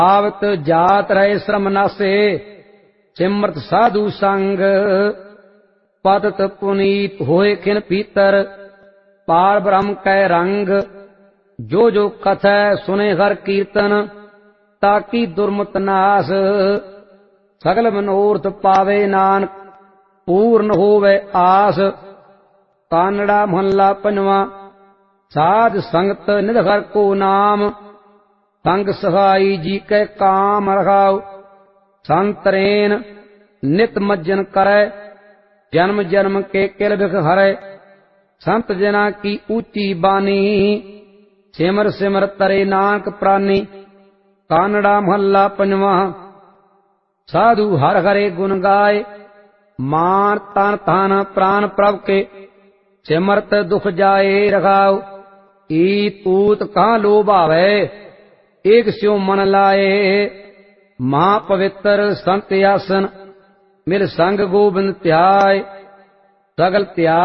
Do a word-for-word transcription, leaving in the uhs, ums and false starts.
आवत जात रहे श्रम नासे सिमरत साधु संग पतत पुनीत होए खिन पीतर पार ब्रह्म कै रंग जो जो कथै सुने हर कीर्तन ताकि दुर्मत नास सगल मनोरथ पावे नानक पूर्ण होवे आस। कानड़ा महला पंजवा। साध संगत निधर को नाम संग सहाई जी के काम रखाओ संतरेन नित मज्जन करे जन्म जन्म के किल बिख हरे। संत जना की ऊंची बानी सिमर सिमर तरे नानक प्राणी। कानड़ा महला पंजवा। साधु हर हरे गुण गाय मान तन तन प्राण प्रभ के सिमरत दुख जाए रखाओ। ईत पूत कहाँ लोभ आवे एक स्यो मन लाए। महा पवित्र संत आसन मिल संग गोबिंद त्याय सगल त्याग